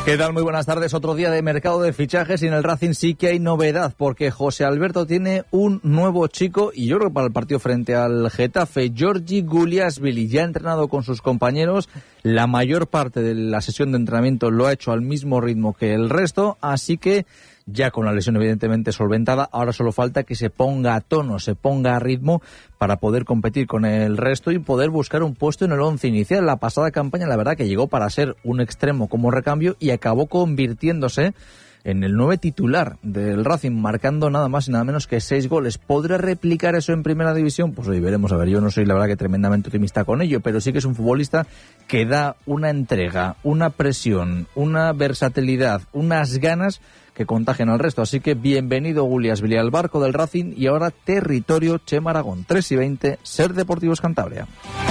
¿Qué tal? Muy buenas tardes. Otro día de mercado de fichajes y en el Racing sí que hay novedad porque José Alberto tiene un nuevo chico y yo creo que para el partido frente al Getafe, Giorgi Guliashvili, ya ha entrenado con sus compañeros. La mayor parte de la sesión de entrenamiento lo ha hecho al mismo ritmo que el resto, así que ya con la lesión evidentemente solventada, ahora solo falta que se ponga a tono, se ponga a ritmo para poder competir con el resto y poder buscar un puesto en el 11 inicial. La pasada campaña, la verdad, que llegó para ser un extremo como recambio y acabó convirtiéndose en el 9 titular del Racing, marcando nada más y nada menos que 6 goles. ¿Podrá replicar eso en primera división? Pues hoy veremos. A ver, yo no soy la verdad que tremendamente optimista con ello, pero sí que es un futbolista que da una entrega, una presión, una versatilidad, unas ganas que contagian al resto. Así que bienvenido Guliashvili al barco del Racing y ahora territorio Chema Aragón, 3:20, Ser Deportivos Cantabria.